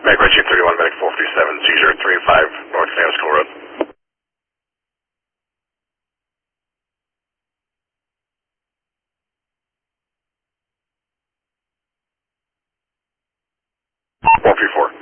Medic right Chief 31, Medic 437, seizure 35, North Sam School Road. 434.